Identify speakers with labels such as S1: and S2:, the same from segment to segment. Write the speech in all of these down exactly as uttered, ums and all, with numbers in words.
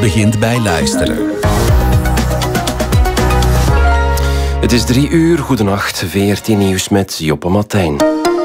S1: begint bij luisteren.
S2: Het is drie uur, goedenacht, V R T Nieuws met Joppe Martijn.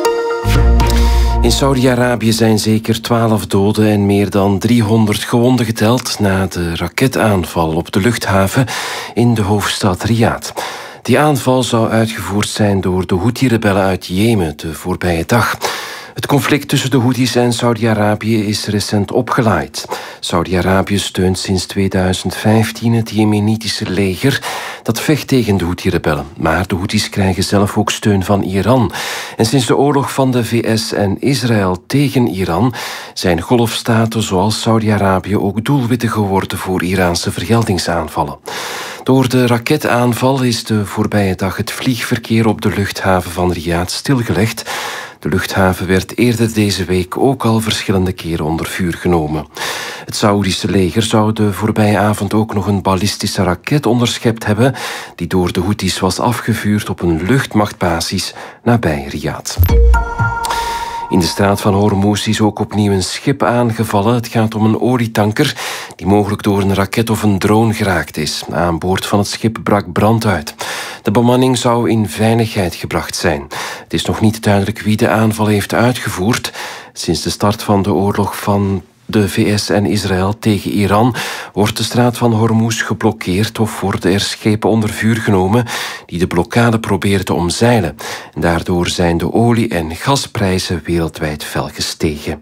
S2: In Saudi-Arabië zijn zeker twaalf doden en meer dan driehonderd gewonden geteld na de raketaanval op de luchthaven in de hoofdstad Riyadh. Die aanval zou uitgevoerd zijn door de Houthi-rebellen uit Jemen de voorbije dag. Het conflict tussen de Houthis en Saudi-Arabië is recent opgelaaid. Saudi-Arabië steunt sinds tweeduizend vijftien het Jemenitische leger dat vecht tegen de Houthi-rebellen. Maar de Houthis krijgen zelf ook steun van Iran. En sinds de oorlog van de V S en Israël tegen Iran zijn golfstaten zoals Saudi-Arabië ook doelwitten geworden voor Iraanse vergeldingsaanvallen. Door de raketaanval is de voorbije dag het vliegverkeer op de luchthaven van Riyadh stilgelegd. De luchthaven werd eerder deze week ook al verschillende keren onder vuur genomen. Het Saoedische leger zou de voorbije avond ook nog een ballistische raket onderschept hebben die door de Houthis was afgevuurd op een luchtmachtbasis nabij Riyadh. In de straat van Hormuz is ook opnieuw een schip aangevallen. Het gaat om een olietanker die mogelijk door een raket of een drone geraakt is. Aan boord van het schip brak brand uit. De bemanning zou in veiligheid gebracht zijn. Het is nog niet duidelijk wie de aanval heeft uitgevoerd. Sinds de start van de oorlog van de V S en Israël tegen Iran wordt de straat van Hormuz geblokkeerd of worden er schepen onder vuur genomen die de blokkade proberen te omzeilen. En daardoor zijn de olie- en gasprijzen wereldwijd fel gestegen.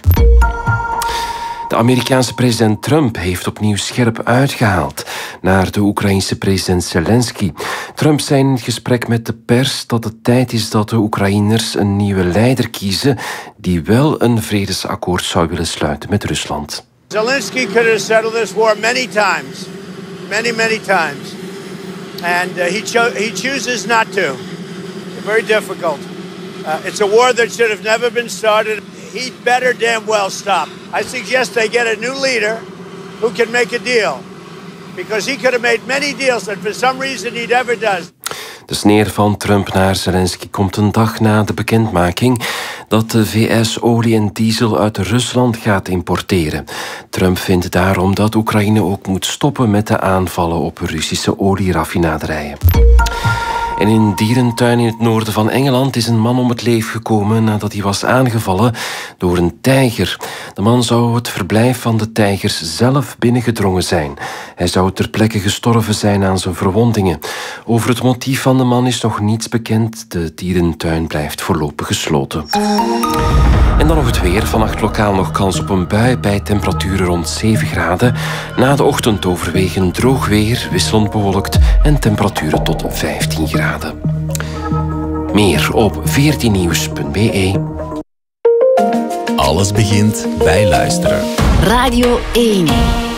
S2: De Amerikaanse president Trump heeft opnieuw scherp uitgehaald naar de Oekraïense president Zelensky. Trump zei in het gesprek met de pers dat het tijd is dat de Oekraïners een nieuwe leider kiezen die wel een vredesakkoord zou willen sluiten met Rusland.
S3: Zelensky could have settled this war many times, many, many times. And uh, he, cho- he chooses not to. Very difficult. Uh, it's a war that should have never been started. He'd better damn well stop. I suggest they get a new leader who can make a deal. Because he could have made many deals and for some reason he never does.
S2: De sneer van Trump naar Zelensky komt een dag na de bekendmaking dat de V S olie en diesel uit Rusland gaat importeren. Trump vindt daarom dat Oekraïne ook moet stoppen met de aanvallen op Russische olieraffinaderijen. En in een dierentuin in het noorden van Engeland is een man om het leven gekomen nadat hij was aangevallen door een tijger. De man zou het verblijf van de tijgers zelf binnengedrongen zijn. Hij zou ter plekke gestorven zijn aan zijn verwondingen. Over het motief van de man is nog niets bekend. De dierentuin blijft voorlopig gesloten. En dan nog het weer. Vannacht lokaal nog kans op een bui bij temperaturen rond zeven graden. Na de ochtend overwegend droog weer, wisselend bewolkt en temperaturen tot vijftien graden. Meer op v r t nieuws punt b e.
S1: Alles begint bij luisteren.
S4: Radio één.